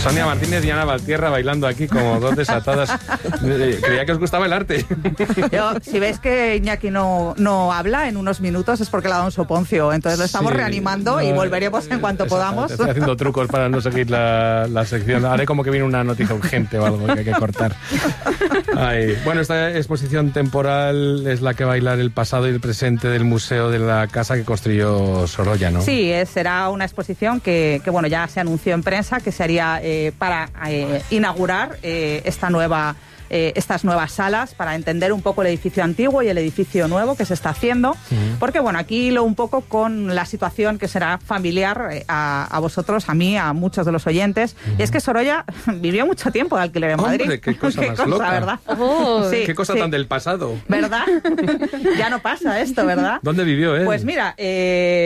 Sonia Martínez y Ana Valtierra bailando aquí como dos desatadas. Creía que os gustaba el arte. Si veis que Iñaki no habla en unos minutos es porque le ha dado un soponcio. Entonces lo estamos reanimando y volveremos en cuanto podamos. Estoy haciendo trucos para no seguir la sección. Haré como que viene una noticia urgente o algo que hay que cortar. Ay. Bueno, esta exposición temporal es la que va a bailar el pasado y el presente del museo de la casa que construyó Sorolla, ¿no? Sí, será una exposición que bueno, ya se anunció en prensa que se haría para inaugurar estas nuevas salas, para entender un poco el edificio antiguo y el edificio nuevo que se está haciendo, porque bueno, aquí un poco con la situación que será familiar a vosotros, a mí, a muchos de los oyentes, y es que Sorolla vivió mucho tiempo de alquiler en Madrid. ¡Hombre, qué cosa más loca! ¿Verdad? Sí, qué cosa tan del pasado. ¿Verdad? Ya no pasa esto, ¿verdad? ¿Dónde vivió él? Pues mira,